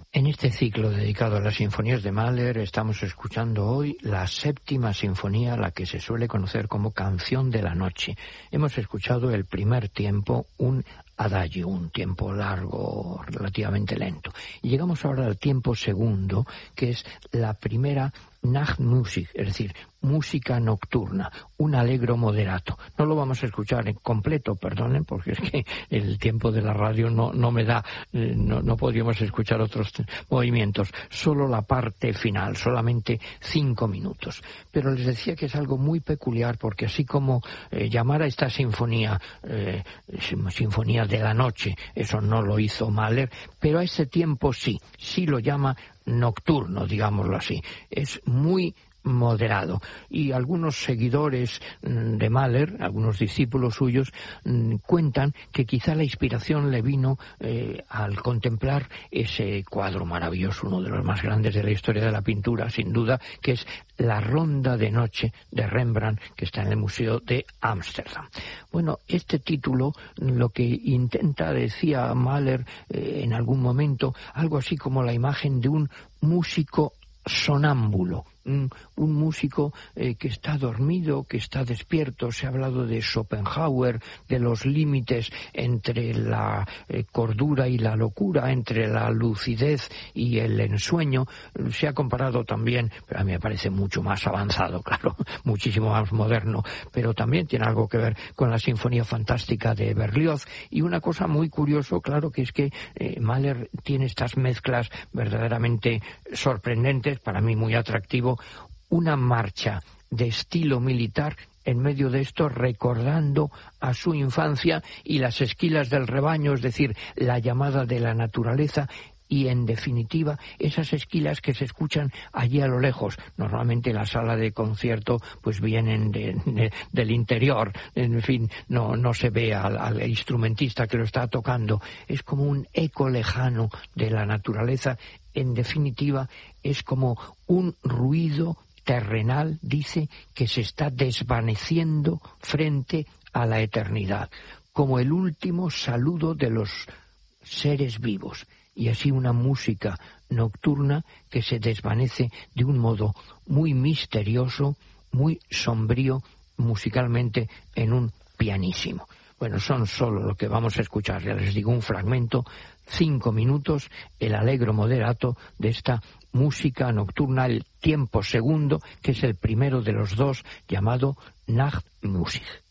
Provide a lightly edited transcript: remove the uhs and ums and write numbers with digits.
En este ciclo dedicado a las sinfonías de Mahler estamos escuchando hoy la séptima sinfonía, la que se suele conocer como Canción de la Noche. Hemos escuchado el primer tiempo, un adagio, un tiempo largo, relativamente lento. Y llegamos ahora al tiempo segundo, que es la primera Nachtmusik, es decir, música nocturna, un allegro moderato. No lo vamos a escuchar en completo, perdonen, porque es que el tiempo de la radio no me da, no podríamos escuchar otros movimientos, solo la parte final, solamente 5 minutos. Pero les decía que es algo muy peculiar, porque así como llamar a esta sinfonía sinfonía de la noche, eso no lo hizo Mahler, pero a ese tiempo sí lo llama nocturno, digámoslo así. Es muy moderado, y algunos seguidores de Mahler, algunos discípulos suyos, cuentan que quizá la inspiración le vino al contemplar ese cuadro maravilloso, uno de los más grandes de la historia de la pintura, sin duda, que es La Ronda de Noche de Rembrandt, que está en el Museo de Ámsterdam. Bueno, este título lo que intenta, decía Mahler en algún momento, algo así como la imagen de un músico sonámbulo, un músico que está dormido, que está despierto. Se ha hablado de Schopenhauer, de los límites entre la cordura y la locura, entre la lucidez y el ensueño. Se ha comparado también, pero a mí me parece mucho más avanzado, claro, muchísimo más moderno, pero también tiene algo que ver con la Sinfonía Fantástica de Berlioz. Y una cosa muy curiosa, claro, que es que Mahler tiene estas mezclas verdaderamente sorprendentes, para mí muy atractivo, una marcha de estilo militar en medio de esto, recordando a su infancia y las esquilas del rebaño, es decir, la llamada de la naturaleza, y en definitiva esas esquilas que se escuchan allí a lo lejos. Normalmente la sala de concierto pues vienen del interior, en fin, no se ve al instrumentista que lo está tocando. Es como un eco lejano de la naturaleza. En definitiva es como un ruido terrenal, dice, que se está desvaneciendo frente a la eternidad, como el último saludo de los seres vivos. Y así una música nocturna que se desvanece de un modo muy misterioso, muy sombrío, musicalmente, en un pianísimo. Bueno, son solo lo que vamos a escuchar, ya les digo, un fragmento, 5 minutos, el allegro moderato de esta música nocturna, el tiempo segundo, que es el primero de los dos, llamado Nachtmusik.